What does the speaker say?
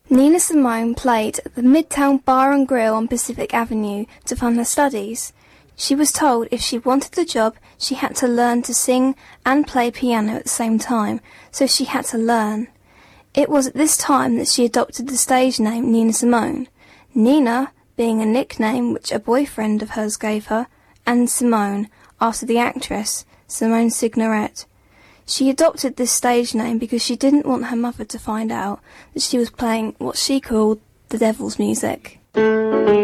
Nina Simone played at the Midtown Bar and Grill on Pacific Avenue to fund her studies. She was told if she wanted the job, she had to learn to sing and play piano at the same time, so she had to learn. It was at this time that she adopted the stage name Nina Simone, Nina being a nickname which a boyfriend of hers gave her, and Simone, after the actress, Simone Signoret. She adopted this stage name because she didn't want her mother to find out that she was playing what she called the devil's music.